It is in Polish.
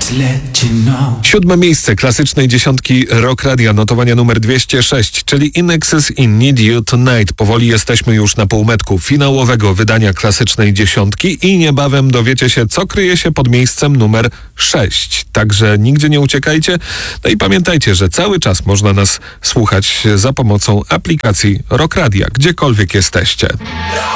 7. miejsce klasycznej dziesiątki Rock Radia, notowania numer 206, czyli In Excess i Need You Tonight. Powoli jesteśmy już na półmetku finałowego wydania klasycznej dziesiątki i niebawem dowiecie się, co kryje się pod miejscem numer 6. Także nigdzie nie uciekajcie. No i pamiętajcie, że cały czas można nas słuchać za pomocą aplikacji Rock Radia, gdziekolwiek jesteście.